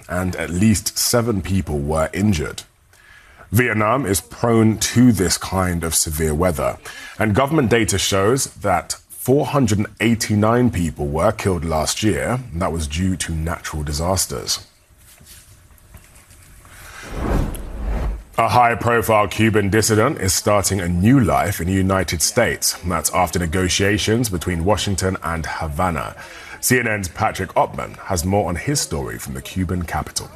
and at least 7 people were injured. Vietnam is prone to this kind of severe weather, and government data shows that 489 people were killed last year, and that was due to natural disasters. A high-profile Cuban dissident is starting a new life in the United States. That's after negotiations between Washington and Havana. CNN's Patrick Oppman has more on his story from the Cuban capital.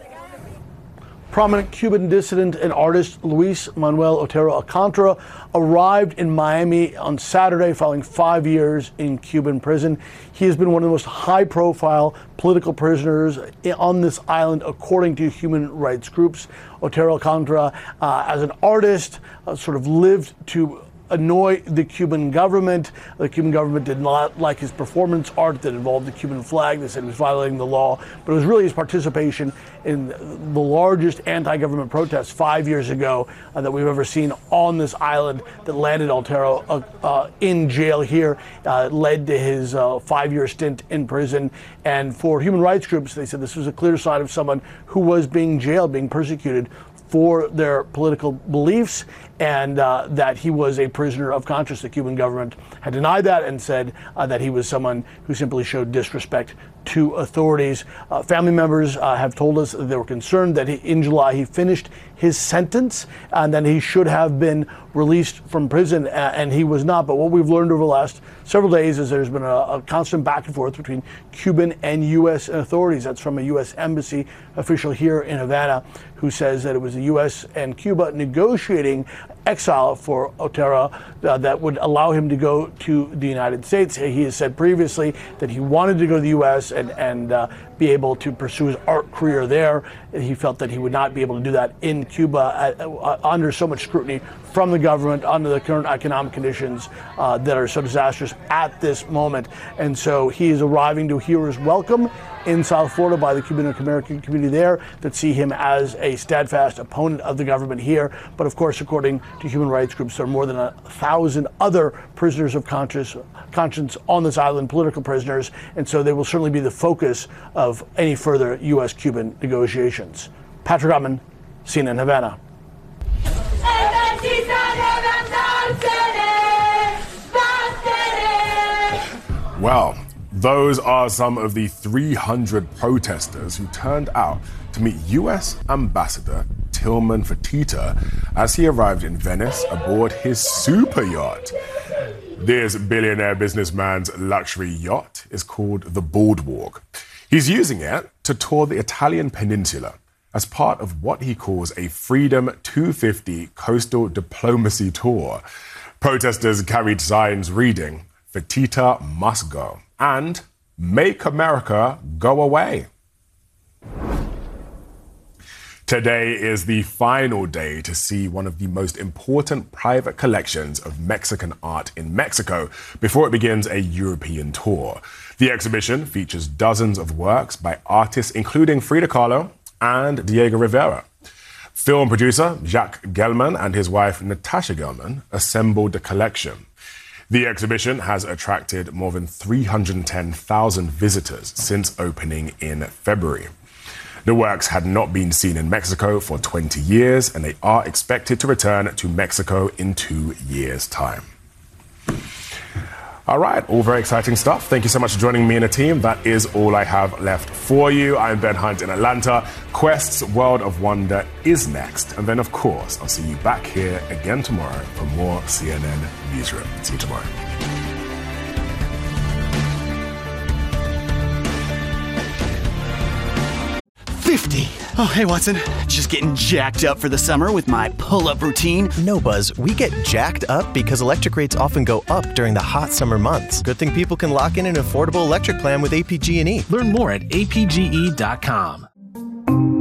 Prominent Cuban dissident and artist Luis Manuel Otero Alcantara arrived in Miami on Saturday following 5 years in Cuban prison. He has been one of the most high-profile political prisoners on this island, according to human rights groups. Otero Alcantara, as an artist, sort of lived to annoy the Cuban government. The Cuban government did not like his performance art that involved the Cuban flag. They said he was violating the law, but it was really his participation in the largest anti-government protests 5 years ago that we've ever seen on this island that landed Otero in jail here, led to his 5-year stint in prison. And for human rights groups, they said this was a clear sign of someone who was being jailed, being persecuted for their political beliefs, and that he was a prisoner of conscience. The Cuban government had denied that and said that he was someone who simply showed disrespect to authorities. Family members have told us that they were concerned that in July he finished his sentence and that he should have been released from prison, and he was not. But what we've learned over the last several days is there's been a constant back and forth between Cuban and U.S. authorities. That's from a U.S. embassy official here in Havana, who says that it was the U.S. and Cuba negotiating exile for Otero that would allow him to go to the United States. He has said previously that he wanted to go to the U.S. and be able to pursue his art career there. He felt that he would not be able to do that in Cuba under so much scrutiny from the government, under the current economic conditions that are so disastrous at this moment. And so he is arriving to hear his welcome in South Florida by the Cuban-American community there that see him as a steadfast opponent of the government here. But of course, according to human rights groups, there are more than 1,000 other prisoners of conscience on this island, political prisoners, and so they will certainly be the focus of any further U.S.-Cuban negotiations. Patrick Oppman, CNN Havana. Well, those are some of the 300 protesters who turned out to meet U.S. Ambassador Tillman Fertitta as he arrived in Venice aboard his super yacht. This billionaire businessman's luxury yacht is called the Boardwalk. He's using it to tour the Italian peninsula as part of what he calls a Freedom 250 coastal diplomacy tour. Protesters carried signs reading, "Fertitta must go," and "Make America Go Away." Today is the final day to see one of the most important private collections of Mexican art in Mexico before it begins a European tour. The exhibition features dozens of works by artists including Frida Kahlo and Diego Rivera. Film producer Jacques Gelman and his wife Natasha Gelman assembled the collection. The exhibition has attracted more than 310,000 visitors since opening in February. The works had not been seen in Mexico for 20 years, and they are expected to return to Mexico in 2 years' time. All right, all very exciting stuff. Thank you so much for joining me and the team. That is all I have left for you. I'm Ben Hunt in Atlanta. Quest's World of Wonder is next. And then, of course, I'll see you back here again tomorrow for more CNN Newsroom. See you tomorrow. Oh, hey, Watson. Just getting jacked up for the summer with my pull-up routine. No, Buzz. We get jacked up because electric rates often go up during the hot summer months. Good thing people can lock in an affordable electric plan with APG&E. Learn more at apge.com.